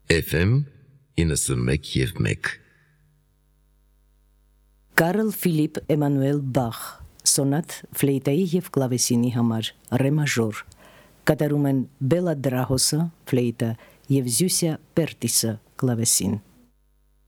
FM 91.1 Կարլ Ֆիլիպ Էմանուել Բախ Սոնատ ֆլեյտայի եւ կլավեսինի համար ռե մաժոր կատարում են Բելա Դրահոսը ֆլեյտա եւ Զյուսիա Պերտիսը կլավեսին